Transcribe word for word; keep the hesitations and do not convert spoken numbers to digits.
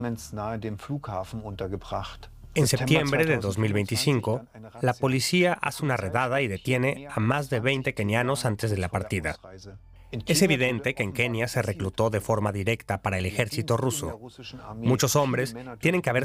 En septiembre de dos mil veinticinco, la policía hace una redada y detiene a más de veinte kenianos antes de la partida. Es evidente que en Kenia se reclutó de forma directa para el ejército ruso. Muchos hombres tienen que haber